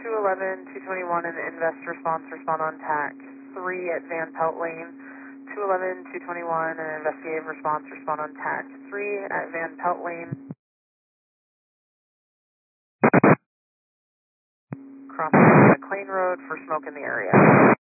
211, 221, and invest response, respond on TAC 3 at Van Pelt Lane. 211, 221, and investigative response, respond on TAC 3 at Van Pelt Lane. Crossing McLean Road for smoke in the area.